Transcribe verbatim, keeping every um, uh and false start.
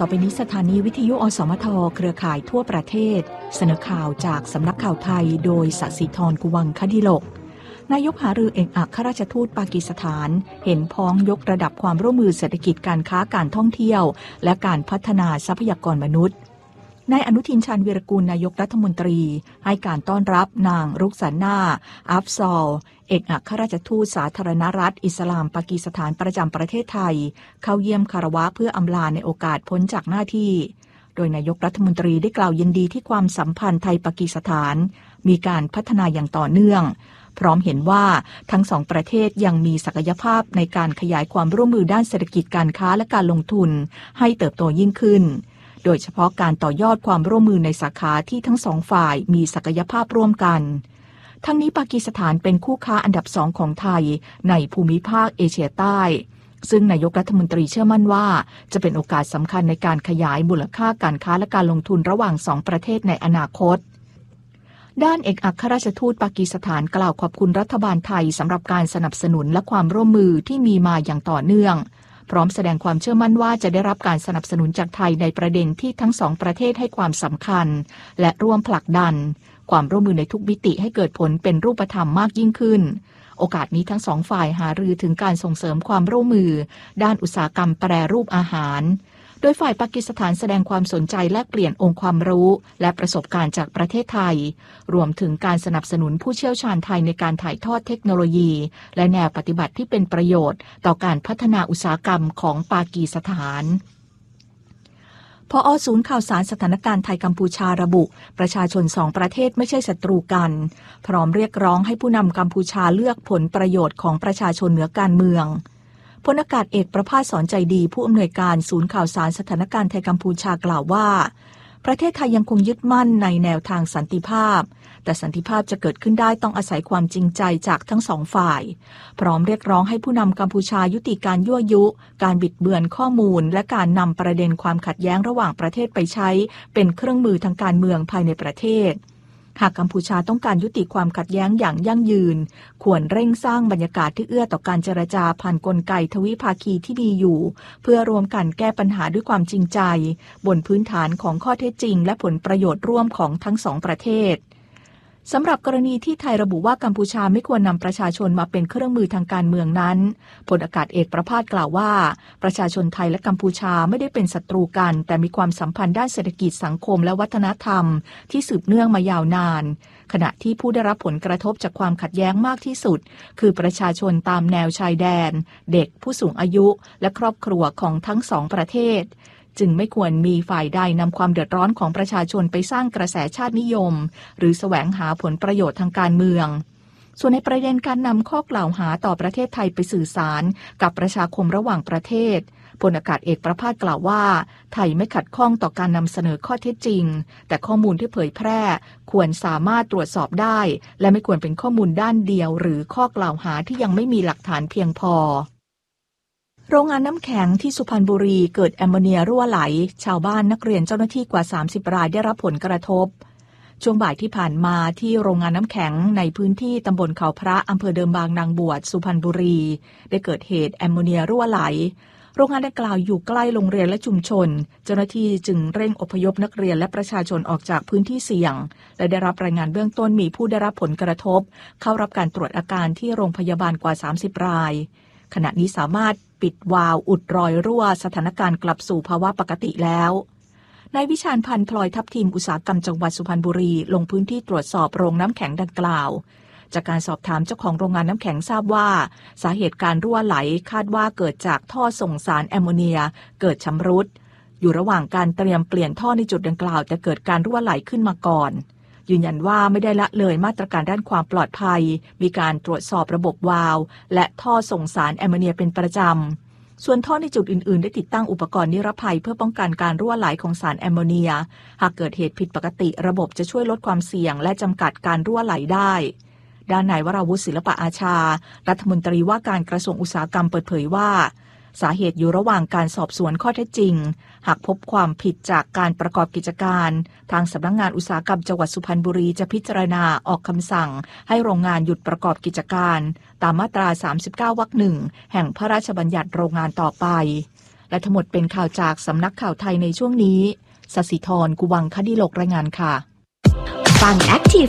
ต่อไปนี้สถานีวิทยุอสมทเครือข่ายทั่วประเทศเสนอข่าวจากสำนักข่าวไทยโดยศศิธรกุวังคดิลกนายกหารือเอกอัครราชทูตปากีสถานเห็นพ้องยกระดับความร่วมมือเศรษฐกิจการค้าการท่องเที่ยวและการพัฒนาทรัพยากรมนุษย์นายอนุทินชาญวีรกูลนายกรัฐมนตรีให้การต้อนรับนางรุกษานาอัฟซอลเอกอัครราชทูตสาธารณรัฐอิสลามปากีสถานประจำประเทศไทยเข้าเยี่ยมคารวะเพื่ออำลาในโอกาสพ้นจากหน้าที่โดยนายกรัฐมนตรีได้กล่าวยินดีที่ความสัมพันธ์ไทยปากีสถานมีการพัฒนาอย่างต่อเนื่องพร้อมเห็นว่าทั้งสองประเทศยังมีศักยภาพในการขยายความร่วมมือด้านเศรษฐกิจการค้าและการลงทุนให้เติบโตยิ่งขึ้นโดยเฉพาะการต่อยอดความร่วมมือในสาขาที่ทั้งสองฝ่ายมีศักยภาพร่วมกันทั้งนี้ปากีสถานเป็นคู่ค้าอันดับสองของไทยในภูมิภาคเอเชียใต้ซึ่งนายกรัฐมนตรีเชื่อมั่นว่าจะเป็นโอกาสสำคัญในการขยายมูลค่าการค้าและการลงทุนระหว่างสองประเทศในอนาคตด้านเอกอัครราชทูตปากีสถานกล่าวขอบคุณรัฐบาลไทยสำหรับการสนับสนุนและความร่วมมือที่มีมาอย่างต่อเนื่องพร้อมแสดงความเชื่อมั่นว่าจะได้รับการสนับสนุนจากไทยในประเด็นที่ทั้งสองประเทศให้ความสำคัญและร่วมผลักดันความร่วมมือในทุกมิติให้เกิดผลเป็นรูปธรรมมากยิ่งขึ้นโอกาสนี้ทั้งสองฝ่ายหารือถึงการส่งเสริมความร่วมมือด้านอุตสาหกรรมแปรรูปอาหารโดยฝ่ายปากีสถานแสดงความสนใจแลกเปลี่ยนองค์ความรู้และประสบการณ์จากประเทศไทยรวมถึงการสนับสนุนผู้เชี่ยวชาญไทยในการถ่ายทอดเทคโนโลยีและแนวปฏิบัติที่เป็นประโยชน์ต่อการพัฒนาอุตสาหกรรมของปากีสถานผอ.ศูนย์ข่าวสารสถานการณ์ไทยกัมพูชาระบุประชาชนสองประเทศไม่ใช่ศัตรูกันพร้อมเรียกร้องให้ผู้นำกัมพูชาเลือกผลประโยชน์ของประชาชนเหนือการเมืองพลอากาศเอกประภาสสอนใจดีผู้อำนวยการศูนย์ข่าวสารสถานการณ์ไทยกัมพูชากล่าวว่าประเทศไทยยังคงยึดมั่นในแนวทางสันติภาพแต่สันติภาพจะเกิดขึ้นได้ต้องอาศัยความจริงใจจากทั้งสองฝ่ายพร้อมเรียกร้องให้ผู้นำกัมพูชายุติการยั่วยุการบิดเบือนข้อมูลและการนำประเด็นความขัดแย้งระหว่างประเทศไปใช้เป็นเครื่องมือทางการเมืองภายในประเทศหากกัมพูชาต้องการยุติความขัดแย้งอย่างยั่งยืนควรเร่งสร้างบรรยากาศที่เอื้อต่อการเจรจาผ่านกลไกทวิภาคีที่มีอยู่เพื่อรวมกันแก้ปัญหาด้วยความจริงใจบนพื้นฐานของข้อเท็จจริงและผลประโยชน์ร่วมของทั้งสองประเทศสำหรับกรณีที่ไทยระบุว่ากัมพูชาไม่ควรนำประชาชนมาเป็นเครื่องมือทางการเมืองนั้นพลอากาศเอกประภาสกล่าวว่าประชาชนไทยและกัมพูชาไม่ได้เป็นศัตรูกันแต่มีความสัมพันธ์ด้านเศรษฐกิจสังคมและวัฒนธรรมที่สืบเนื่องมายาวนานขณะที่ผู้ได้รับผลกระทบจากความขัดแย้งมากที่สุดคือประชาชนตามแนวชายแดนเด็กผู้สูงอายุและครอบครัวของทั้งสองประเทศจึงไม่ควรมีฝ่ายใดนำความเดือดร้อนของประชาชนไปสร้างกระแสชาตินิยมหรือแสวงหาผลประโยชน์ทางการเมืองส่วนในประเด็นการนำข้อกล่าวหาต่อประเทศไทยไปสื่อสารกับประชาคมระหว่างประเทศพลอากาศเอกประภาสกล่าวว่าไทยไม่ขัดข้องต่อการนำเสนอข้อเท็จจริงแต่ข้อมูลที่เผยแพร่ควรสามารถตรวจสอบได้และไม่ควรเป็นข้อมูลด้านเดียวหรือข้อกล่าวหาที่ยังไม่มีหลักฐานเพียงพอโรงงานน้ำแข็งที่สุพรรณบุรีเกิดแอมโมเนียรั่วไหลชาวบ้านนักเรียนเจ้าหน้าที่กว่าสามสิบรายได้รับผลกระทบช่วงบ่ายที่ผ่านมาที่โรงงานน้ำแข็งในพื้นที่ตำบลเขาพระอำเภอเดิมบางนางบวชสุพรรณบุรีได้เกิดเหตุแอมโมเนียรั่วไหลโรงงานดังกล่าวอยู่ใกล้โรงเรียนและชุมชนเจ้าหน้าที่จึงเร่งอพยพนักเรียนและประชาชนออกจากพื้นที่เสี่ยงและได้รับรายงานเบื้องต้นมีผู้ได้รับผลกระทบเข้ารับการตรวจอาการที่โรงพยาบาลกว่าสามสิบรายขณะนี้สามารถปิดวาล์วอุดรอยรั่วสถานการณ์กลับสู่ภาวะปกติแล้วนายวิชาญพันธ์พลอยทัพทีมอุตสาหกรรมจังหวัดสุพรรณบุรีลงพื้นที่ตรวจสอบโรงน้ำแข็งดังกล่าวจากการสอบถามเจ้าของโรงงานน้ำแข็งทราบว่าสาเหตุการรั่วไหลคาดว่าเกิดจากท่อส่งสารแอมโมเนียเกิดชำรุดอยู่ระหว่างการเตรียมเปลี่ยนท่อในจุดดังกล่าวแต่เกิดการรั่วไหลขึ้นมาก่อนยืนยันว่าไม่ได้ละเลยมาตรการด้านความปลอดภัยมีการตรวจสอบระบบวาล์วและท่อส่งสารแอมโมเนียเป็นประจำส่วนท่อในจุดอื่นๆได้ติดตั้งอุปกรณ์นิรภัยเพื่อป้องกันการรั่วไหลของสารแอมโมเนียหากเกิดเหตุผิดปกติระบบจะช่วยลดความเสี่ยงและจำกัดการรั่วไหลได้ด้านนายวราวุฒิศิลปะอาชารัฐมนตรีว่าการกระทรวงอุตสาหกรรมเปิดเผยว่าสาเหตุอยู่ระหว่างการสอบสวนข้อเท็จจริงหากพบความผิดจากการประกอบกิจการทางสำนักงานอุตสาหกรรมจังหวัดสุพรรณบุรีจะพิจารณาออกคำสั่งให้โรงงานหยุดประกอบกิจการตามมาตราสามสิบเก้าวรรคหนึ่งแห่งพระราชบัญญัติโรงงานต่อไปและทั้งหมดเป็นข่าวจากสำนักข่าวไทยในช่วงนี้สศิธรกุวังคดิโลกรายงานค่ะฟัง Active